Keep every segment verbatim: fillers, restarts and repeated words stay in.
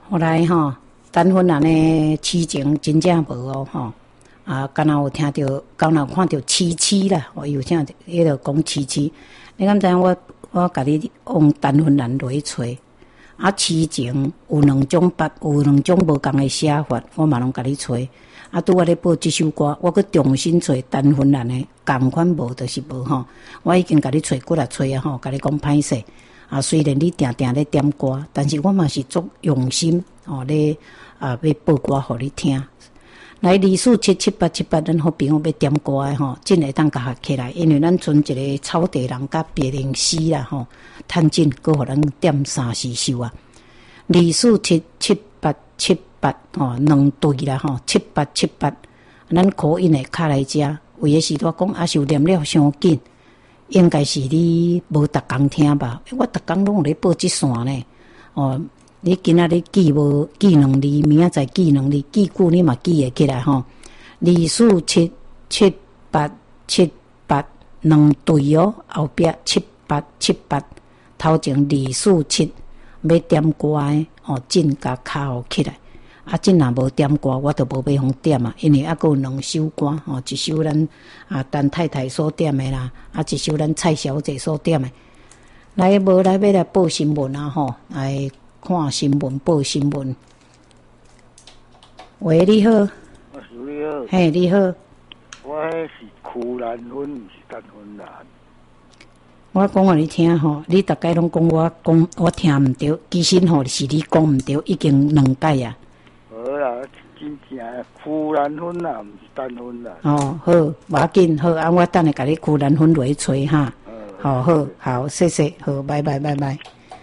后来吼，单婚人的痴情真正无哦吼。啊，敢若有听到，敢若有看到痴痴啦，我有听到，迄个讲痴痴。你敢知影我我甲你往单婚人落去找，啊，痴情有两种别，有两种无共的写法，我嘛拢甲你找。啊，拄我咧报即首歌，我佫重新找单婚人的共款无，就是无吼。我已经甲你找过来找啊吼，甲你讲歹势。啊，虽然你定定咧点歌，但是我嘛是足用心吼咧啊，要报歌互你听。来二四七七八七八，咱好朋友要点歌诶吼，真会当甲合起来，因为咱存一个草地人甲别人死啦吼，趁紧搁互咱点三四首啊。二四七七八七八吼，两对啦吼，七八七八，咱口音诶卡来遮，有诶时我讲啊，是有念了伤紧，应该是你无逐工听吧？我逐工拢有咧报即线呢，哦。你今仔日记无记两字，明仔载记两字，记久你嘛记会起来吼。二四七七八七八两对哦，后壁七八七八，头前二四七要点歌诶哦，真甲卡好起来。啊，真若无点歌，我都无要互点啊，因为还佫有两首歌吼，一首咱啊陈太太所点诶啦，啊一首咱蔡小姐所点诶。来，无来要来报新闻啊吼，来。看新闻，报新闻。喂，你好。 我是你好。 嘿，你好。 我迄是苦兰芬，毋是单芬兰。 我讲互你听吼，你大概拢讲我讲我听毋对，其实吼是你讲毋对，已经两届啊。 好啦，真正苦兰芬啦，毋是单芬兰。 哦，好，无要紧，好，啊，我等下甲你苦兰芬落去吹哈。嗯。好好好，谢谢，好，拜拜拜拜。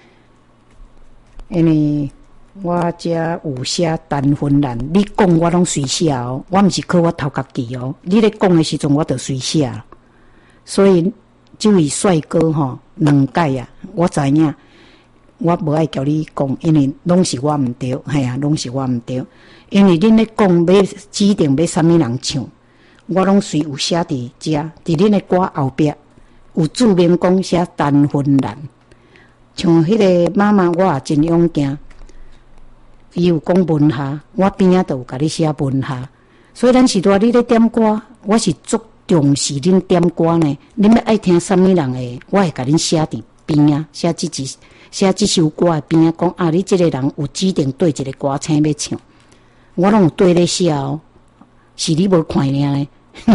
因为我遮有写单芬兰，你讲我拢随写哦，我毋是靠我头壳记哦。你咧讲的时阵，我就随写。所以这位帅哥吼，两届啊，我知影，我无爱叫你讲，因为拢是我毋对，系啊，拢是我毋对。因为恁咧讲要指定要啥物人唱，我拢随有写伫遮，伫恁的歌后壁有注明讲写单芬兰。像迄个妈妈，我也真勇敢。伊有讲文下，我边仔都有甲你写文下。所以咱是多你咧点歌，我是足重视恁点歌呢。恁要爱听啥物人诶，我会甲恁写伫边仔，写即支写即首歌诶边仔，讲啊，你即个人有指定对一个歌星要唱，我拢有对咧写哦，是你无看尔呢。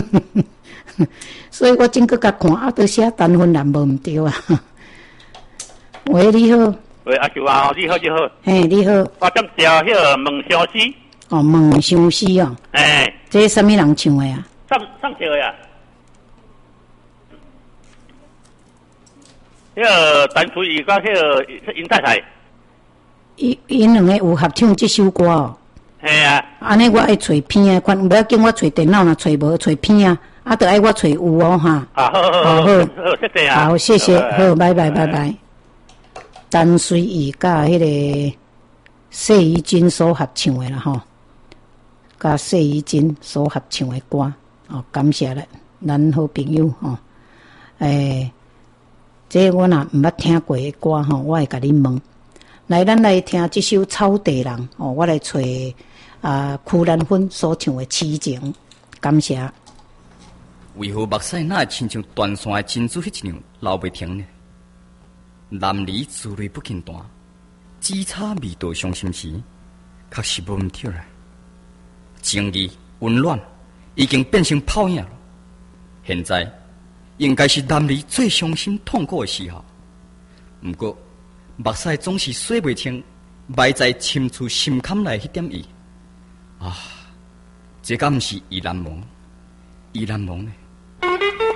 所以我真搁甲看啊，都写单芬兰无毋对啊。喂，你好。 喂，阿舅啊，你好，你好。 嘿，你好。 我点调迄个梦相思。 哦，梦相思哦。 哎。 这是啥物人唱的啊？ 上上条的呀。迄个陈淑仪甲迄个尹太太。 因因两个有合唱这首歌哦。 系啊。安尼我爱找片啊，款不要紧，我找电脑若找无找片啊，啊，得爱我找有哦哈。 啊，好好好，好，谢谢啊。 好，谢谢，好，拜拜，拜拜。陈水仪甲迄个谢怡君所合唱的啦吼，甲谢怡君所合唱的歌哦，感谢咧，咱好朋友吼。诶，这我若毋捌听过的歌吼，我会甲你问。来，咱来听这首《草地人》哦，我来找啊曲兰芬所唱的《痴情》，感谢。 为何目屎哪会亲像断线的珍珠迄一样流袂停呢？南离自泪不禁断，只差味道伤心时，确实无毋对啦。情义温暖已经变成泡影了，现在应该是南离最伤心痛苦的时候。不过目屎总是洗袂清，埋在深处心坎内迄点意啊，这敢毋是意难忘，意难忘呢？